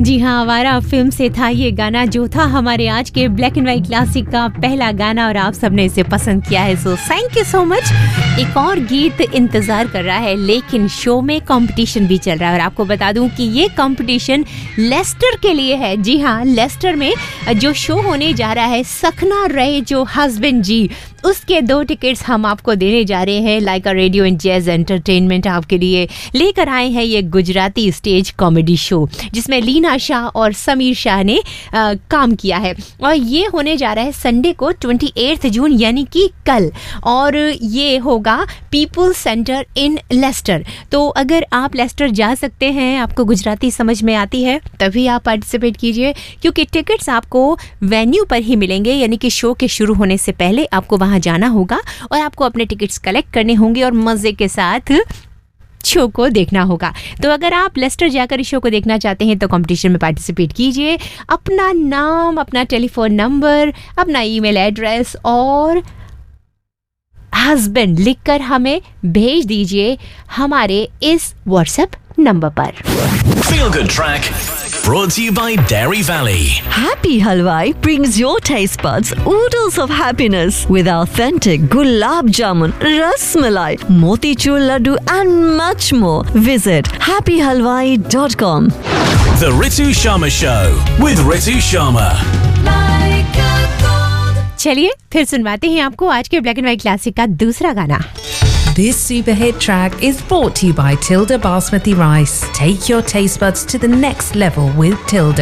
जी हाँ, आवारा फिल्म से था ये गाना जो था हमारे आज के ब्लैक एंड व्हाइट क्लासिक का पहला गाना और आप सबने इसे पसंद किया है, so thank you so much. एक और गीत इंतजार कर रहा है लेकिन शो में कंपटीशन भी चल रहा है और आपको बता दूं कि ये कंपटीशन लेस्टर के लिए है। जी हाँ, लेस्टर में जो शो होने जा रहा है सखना रहे जो हस्बैंड जी, उसके 2 टिकट्स हम आपको देने जा रहे हैं। लाइका रेडियो एंड जैज एंटरटेनमेंट आपके लिए लेकर आए हैं ये गुजराती स्टेज कॉमेडी शो जिसमें लीना शाह और समीर शाह ने काम किया है और ये होने जा रहा है संडे को 28 जून यानी कि कल, और ये होगा पीपल सेंटर इन लेस्टर। तो अगर आप लेस्टर जा सकते हैं, आपको गुजराती समझ में आती है, तभी आप पार्टिसिपेट कीजिए क्योंकि टिकट्स आपको वेन्यू पर ही मिलेंगे, यानी कि शो के शुरू होने से पहले आपको वहाँ जाना होगा और आपको अपने टिकट्स कलेक्ट करने होंगे और मज़े के साथ शो को देखना होगा। तो अगर आप लेस्टर जाकर इस शो को देखना चाहते हैं तो कंपटीशन में पार्टिसिपेट कीजिए। अपना नाम, अपना टेलीफोन नंबर, अपना ईमेल एड्रेस और हस्बैंड लिखकर हमें भेज दीजिए हमारे इस व्हाट्सएप नंबर पर। Feel Good Track brought to you by Dairy Valley. Happy Halwai brings your taste buds oodles of happiness with authentic gulab jamun, ras malai, motichur laddu and much more. Visit happyhalwai.com. The Ritu Sharma Show with Ritu Sharma. चलिए फिर सुनवाते हैं आपको आज के black and white classic का दूसरा गाना। This super hit track is brought to you by Tilda Basmati Rice. Take your taste buds to the next level with Tilda.